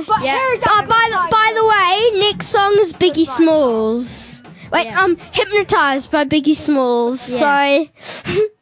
But Yeah. here's By the way, Nick's song is Biggie Smalls. Wait, Yeah. Hypnotized by Biggie Smalls. Yeah. So